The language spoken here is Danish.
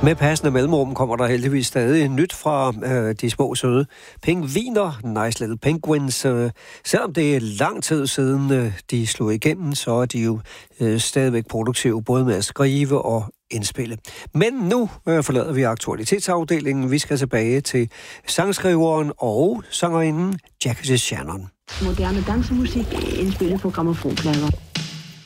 Med passende mellemrum kommer der heldigvis stadig nyt fra de små søde pingviner, Nice Little Penguins. Selvom det er lang tid siden de slog igennem, så er de jo stadigvæk produktive, både med at skrive og indspille. Men nu forlader vi aktualitetsafdelingen. Vi skal tilbage til sangskriveren og sangerinden Jackie Shannon. Moderne dansemusik indspillet på grammofonplader.